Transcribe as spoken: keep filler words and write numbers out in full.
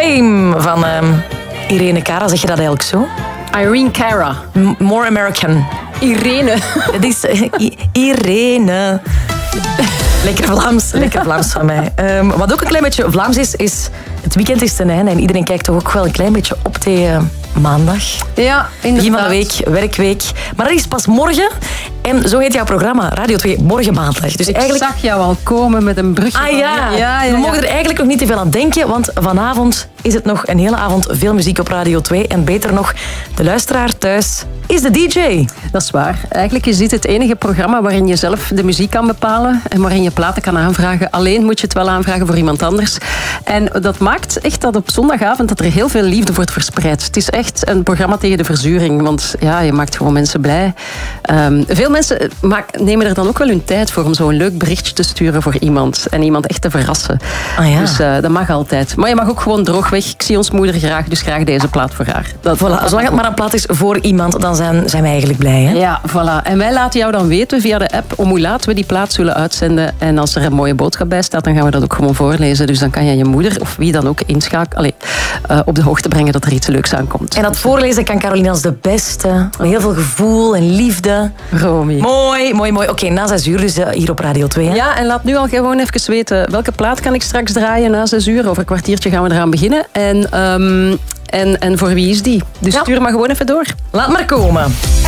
Fame van uh, Irene Cara. Zeg je dat eigenlijk zo? Irene Cara. M- more American. Irene. Het is uh, I- Irene. Lekker Vlaams, lekker Vlaams van mij. Um, wat ook een klein beetje Vlaams is, is het weekend is ten einde en iedereen kijkt toch ook wel een klein beetje op tegen maandag. Ja, inderdaad. Begin van de week, werkweek. Maar dat is pas morgen. En zo heet jouw programma, Radio twee, morgen maandag. Dus ik eigenlijk... zag jou al komen met een brugje. Ah van... ja. Ja, ja, ja, we mogen er eigenlijk nog niet te veel aan denken, want vanavond is het nog een hele avond veel muziek op Radio twee. En beter nog, de luisteraar thuis is de D J. Dat is waar. Eigenlijk is dit het enige programma waarin je zelf de muziek kan bepalen en waarin je platen kan aanvragen. Alleen moet je het wel aanvragen voor iemand anders. En dat maakt echt dat op zondagavond dat er heel veel liefde wordt verspreid. Het is echt een programma tegen de verzuring, want ja, je maakt gewoon mensen blij. Um, veel mensen maak, nemen er dan ook wel hun tijd voor om zo'n leuk berichtje te sturen voor iemand en iemand echt te verrassen. Ah, ja. Dus uh, dat mag altijd. Maar je mag ook gewoon droogweg. Ik zie ons moeder graag, dus graag deze plaat voor haar. Dat, Voilà, zolang het maar een plaat is voor iemand, dan zijn, zijn wij eigenlijk blij. Hè? Ja, voilà. En wij laten jou dan weten via de app om hoe laat we die plaat zullen uitzenden. En als er een mooie boodschap bij staat, dan gaan we dat ook gewoon voorlezen. Dus dan kan je je moeder of wie dan ook inschakelen, uh, op de hoogte brengen dat er iets leuks aankomt. En dat voorlezen kan Caroline als de beste. Met heel veel gevoel en liefde. Romy. Mooi, mooi, mooi. Oké, okay, na zes uur dus uh, hier op Radio twee. Hè? Ja, en laat nu al gewoon even weten welke plaat kan ik straks draaien na zes uur. Over een kwartiertje gaan we eraan beginnen. En, um, en, en voor wie is die? Dus ja. stuur maar gewoon even door. Laat maar komen.